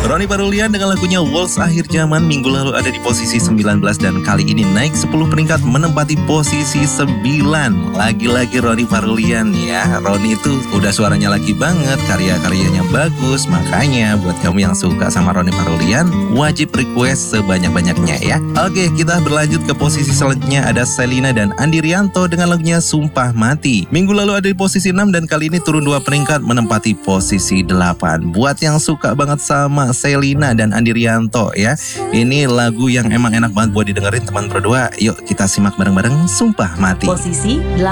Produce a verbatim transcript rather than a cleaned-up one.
Ronny Parulian dengan lagunya Waltz Akhir Zaman minggu lalu ada di posisi sembilan belas dan kali ini naik sepuluh peringkat menempati posisi sembilan. Lagi-lagi Ronny Parulian ya. Ronny itu udah suaranya lagi banget, karya-karyanya bagus. Makanya buat kamu yang suka sama Ronny Parulian, wajib request sebanyak-banyaknya ya. Oke, kita berlanjut ke posisi selanjutnya ada Selina dan Andi Rianto dengan lagunya Sumpah Mati. Minggu lalu ada di posisi enam dan kali ini turun dua peringkat menempati posisi delapan. Buat yang suka banget sama Selina dan Andi Rianto ya, ini lagu yang emang enak banget buat didengerin teman berdua. Yuk kita simak bareng-bareng Sumpah Mati. Posisi